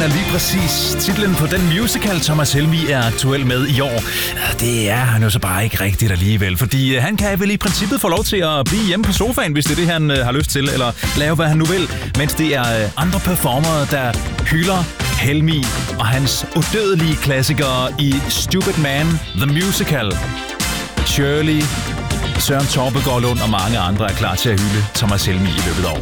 lige præcis titlen på den musical, Thomas Helmig er aktuel med i år. Det er han jo så bare ikke rigtigt alligevel, fordi han kan vel i princippet få lov til at blive hjemme på sofaen, hvis det er det, han har lyst til, eller lave, hvad han nu vil, mens det er andre performere, der hylder Helmig og hans udødelige klassikere i Stupid Man, The Musical. Shirley, Søren Torpegaard Lund og mange andre er klar til at hylde Thomas Helmig i løbet af året.